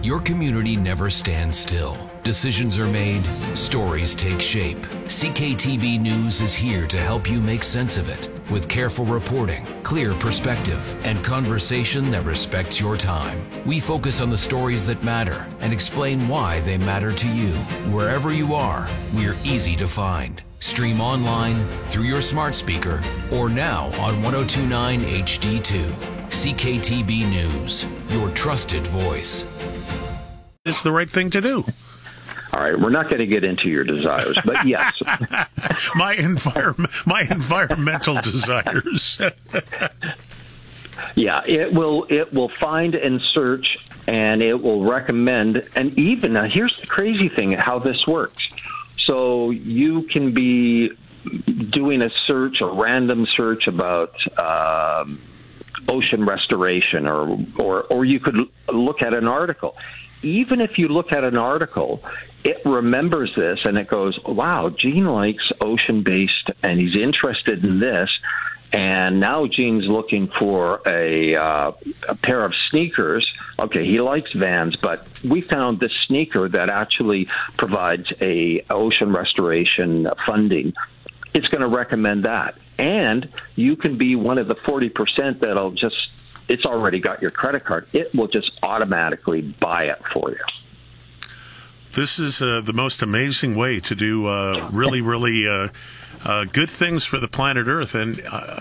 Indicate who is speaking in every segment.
Speaker 1: Your community never stands still. Decisions are made, stories take shape. CKTB News is here to help you make sense of it with careful reporting, clear perspective, and conversation that respects your time. We focus on the stories that matter and explain why they matter to you. Wherever you are, we're easy to find. Stream online, through your smart speaker, or now on 1029 HD2. CKTB News, your trusted voice.
Speaker 2: It's the right thing to do.
Speaker 3: All right, we're not going to get into your desires, but yes.
Speaker 2: my environmental desires.
Speaker 3: Yeah, it will find and search, and it will recommend. And even now, here's the crazy thing: how this works. So you can be doing a search, a random search about ocean restoration, or you could look at an article. Even if you look at an article, it remembers this and it goes, wow, Gene likes ocean-based and he's interested in this. And now Gene's looking for a pair of sneakers. Okay, he likes Vans, but we found this sneaker that actually provides a ocean restoration funding. It's going to recommend that. And you can be one of the 40% that'll just, it's already got your credit card. It will just automatically buy it for you.
Speaker 2: This is the most amazing way to do really good things for the planet Earth, and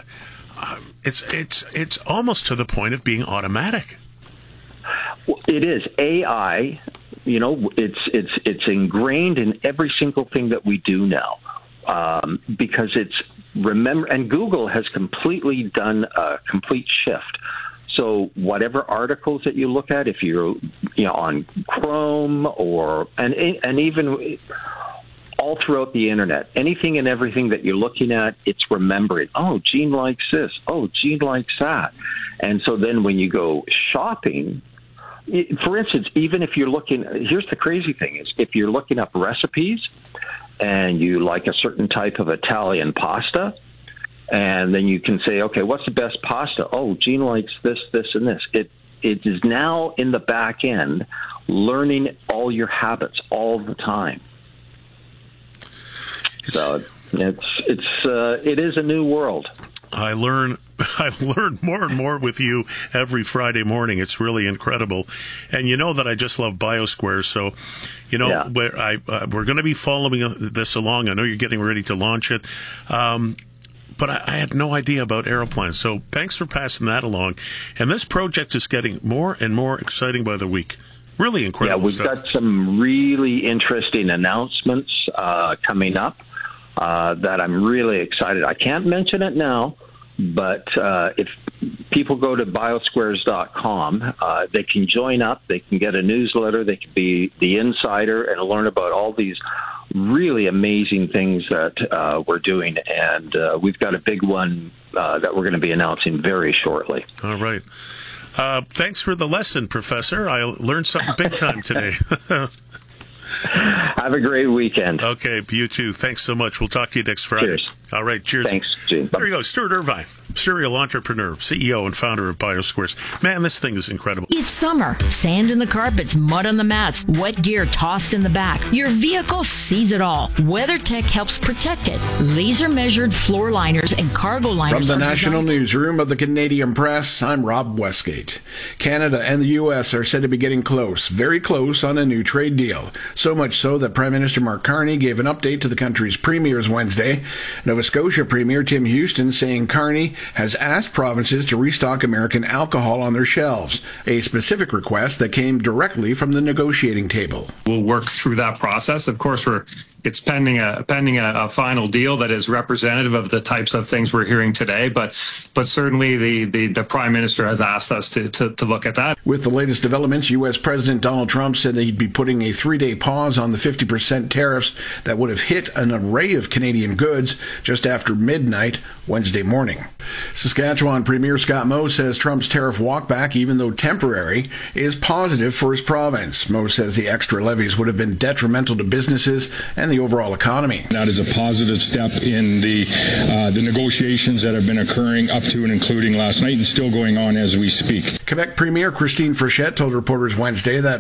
Speaker 2: it's almost to the point of being automatic.
Speaker 3: Well, it is AI. You know, it's ingrained in every single thing that we do now, because it's and Google has completely done a complete shift. So whatever articles that you look at, if you're on Chrome and even all throughout the internet, anything and everything that you're looking at, it's remembering, oh, Gene likes this. Oh, Gene likes that. And so then when you go shopping, for instance, even if you're looking, here's the crazy thing is if you're looking up recipes and you like a certain type of Italian pasta, and then you can say, okay, what's the best pasta? Oh, Gene likes this, this, and this. It is now in the back end learning all your habits all the time. So it is a new world. I learn
Speaker 2: more and more with you every Friday morning. It's really incredible. And you know that I just love BioSquares. So, we're going to be following this along. I know you're getting ready to launch it. But I had no idea about aeroplanes. So thanks for passing that along. And this project is getting more and more exciting by the week. Really incredible stuff.
Speaker 3: Yeah, we've got some really interesting announcements coming up that I'm really excited. I can't mention it now, but if people go to biosquares.com, they can join up. They can get a newsletter. They can be the insider and learn about all these really amazing things that we're doing. And we've got a big one that we're going to be announcing very shortly.
Speaker 2: All right. Thanks for the lesson, Professor. I learned something big time today.
Speaker 3: Have a great weekend.
Speaker 2: Okay, you too. Thanks so much. We'll talk to you next Friday.
Speaker 3: Cheers.
Speaker 2: All right, cheers.
Speaker 3: Thanks, Gene.
Speaker 2: There you go, Stuart Irvine, serial entrepreneur, CEO and founder of BioSquares. Man, this thing is incredible.
Speaker 4: It's summer. Sand in the carpets, mud on the mats, wet gear tossed in the back. Your vehicle sees it all. WeatherTech helps protect it. Laser-measured floor liners and cargo liners.
Speaker 5: From the National Newsroom of the Canadian Press, I'm Rob Westgate. Canada and the U.S. are said to be getting close, very close, on a new trade deal. So much so that Prime Minister Mark Carney gave an update to the country's premiers Wednesday. Nova Scotia Premier Tim Houston saying Carney has asked provinces to restock American alcohol on their shelves, a specific request that came directly from the negotiating table.
Speaker 6: We'll work through that process. Of course, it's pending a final deal that is representative of the types of things we're hearing today. But certainly the Prime Minister has asked us to look at that.
Speaker 5: With the latest developments, U.S. President Donald Trump said that he'd be putting a 3-day pause on the 50% tariffs that would have hit an array of Canadian goods just after midnight Wednesday morning. Saskatchewan Premier Scott Moe says Trump's tariff walkback, even though temporary, is positive for his province. Moe says the extra levies would have been detrimental to businesses and the overall economy.
Speaker 7: That is a positive step in the negotiations that have been occurring up to and including last night and still going on as we speak.
Speaker 5: Quebec Premier Christine Frechette told reporters Wednesday that